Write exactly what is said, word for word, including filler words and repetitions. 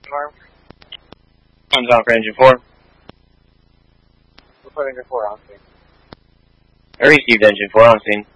Comes on for engine four. We'll put engine four on scene. I received engine four on scene.